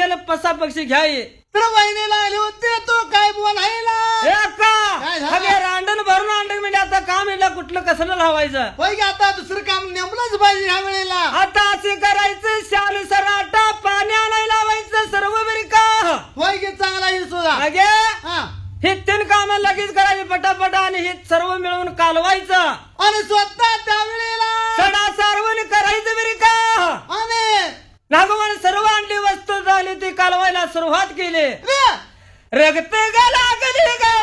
वहिनीला पसा पक्षी घ्याय तर वहिनीला आली होती तू काय बोलायला अगे रांडण भरून अंडे म्हणजे आता काम येईल कुठलं कसलं लावायचं होय की आता दुसरं काम नेमलंच पाहिजे ह्या वेळेला आता असे करायचं शाल सराटा पाणी आणायला लावायचं सर्व बरी का होय की चांगला येईल सुद्धा अगे हा हे तीन काम लगेच करायचे पटापटा आणि हे सर्व मिळवून कालवायचं आणि स्वतः त्यावेळेला सडा सारवण करायचं बरी का आणि नागवान सर्व आणली वस्तू झाली ती कालवायला सुरुवात केली रे, रगत लागली का